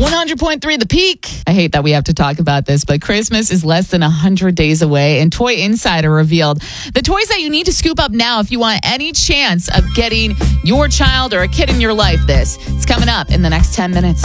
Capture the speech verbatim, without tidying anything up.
one hundred point three The Peak. I hate that we have to talk about this, but Christmas is less than one hundred days away, and Toy Insider revealed the toys that you need to scoop up now if you want any chance of getting your child or a kid in your life this. It's coming up in the next ten minutes.